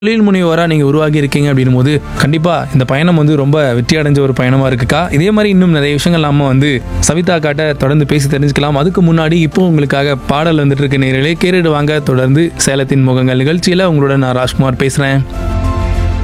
தொழில் முனைவோரா நீங்க உருவாகி இருக்கீங்க அப்படின்னும் போது கண்டிப்பா இந்த பயணம் வந்து ரொம்ப வெற்றி அடைஞ்ச ஒரு பயணமா இருக்குக்கா. இதே மாதிரி இன்னும் நிறைய விஷயங்கள் நாம வந்து சவிதா காட்ட தொடர்ந்து பேசி தெரிஞ்சுக்கலாம். அதுக்கு முன்னாடி இப்போ உங்களுக்காக பாடல் வந்துட்டு இருக்க நேரலே கேட்டுட்டு வாங்க. தொடர்ந்து சேலத்தின் முகங்கள் நிகழ்ச்சியில உங்களோட நான் ராஜ்குமார் பேசுறேன்.